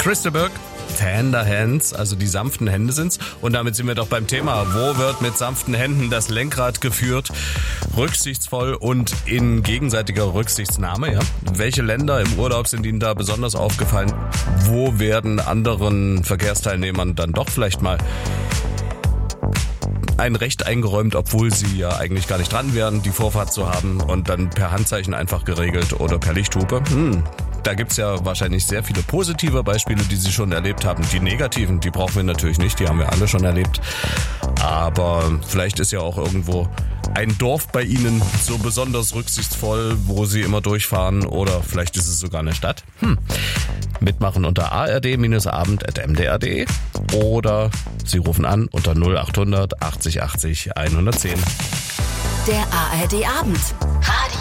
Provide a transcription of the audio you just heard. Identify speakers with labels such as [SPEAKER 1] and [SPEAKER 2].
[SPEAKER 1] Crystal Burke, Tender Hands, also die sanften Hände sind's. Und damit sind wir doch beim Thema. Wo wird mit sanften Händen das Lenkrad geführt? Rücksichtsvoll und in gegenseitiger Rücksichtnahme, ja? Welche Länder im Urlaub sind Ihnen da besonders aufgefallen? Wo werden anderen Verkehrsteilnehmern dann doch vielleicht mal ein Recht eingeräumt, obwohl sie ja eigentlich gar nicht dran wären, die Vorfahrt zu haben und dann per Handzeichen einfach geregelt oder per Lichthupe? Da gibt's ja wahrscheinlich sehr viele positive Beispiele, die Sie schon erlebt haben. Die negativen, die brauchen wir natürlich nicht, die haben wir alle schon erlebt. Aber vielleicht ist ja auch irgendwo ein Dorf bei Ihnen so besonders rücksichtsvoll, wo Sie immer durchfahren, oder vielleicht ist es sogar eine Stadt. Mitmachen unter ard-abend@mdr.de oder Sie rufen an unter 0800 80 80 110.
[SPEAKER 2] Der ARD Abend.